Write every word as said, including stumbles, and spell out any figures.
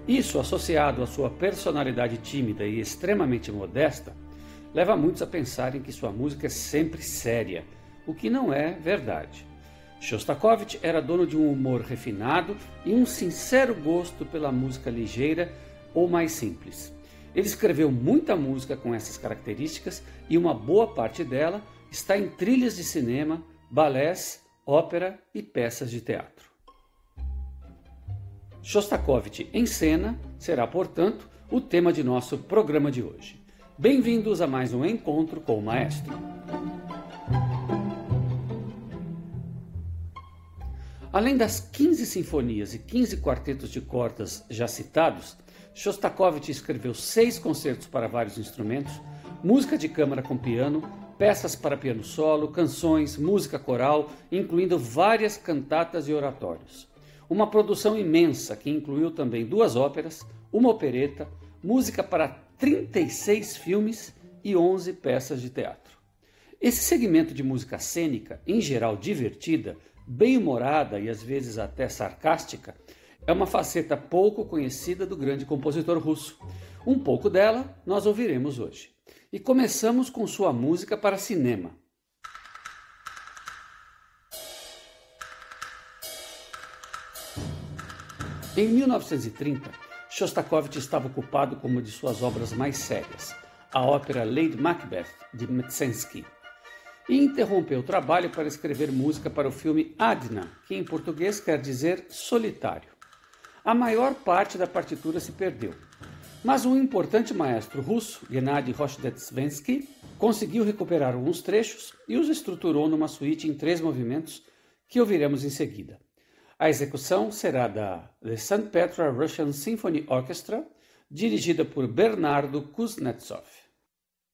Isso, associado à sua personalidade tímida e extremamente modesta, leva muitos a pensarem que sua música é sempre séria, o que não é verdade. Shostakovich era dono de um humor refinado e um sincero gosto pela música ligeira ou mais simples. Ele escreveu muita música com essas características e uma boa parte dela está em trilhas de cinema, balés, ópera e peças de teatro. Shostakovich em cena será, portanto, o tema de nosso programa de hoje. Bem-vindos a mais um encontro com o maestro. Além das quinze sinfonias e quinze quartetos de cordas já citados, Shostakovich escreveu seis concertos para vários instrumentos, música de câmara com piano, peças para piano solo, canções, música coral, incluindo várias cantatas e oratórios. Uma produção imensa que incluiu também duas óperas, uma opereta, música para trinta e seis filmes e onze peças de teatro. Esse segmento de música cênica, em geral divertida, bem-humorada e às vezes até sarcástica, é uma faceta pouco conhecida do grande compositor russo. Um pouco dela nós ouviremos hoje. E começamos com sua música para cinema. Em mil novecentos e trinta, Shostakovich estava ocupado com uma de suas obras mais sérias, a ópera Lady Macbeth, de Mtsenski, e interrompeu o trabalho para escrever música para o filme Adna, que em português quer dizer solitário. A maior parte da partitura se perdeu, mas um importante maestro russo, Gennady Rozhdestvensky, conseguiu recuperar alguns trechos e os estruturou numa suíte em três movimentos que ouviremos em seguida. A execução será da The Saint Petra Russian Symphony Orchestra, dirigida por Bernardo Kuznetsov.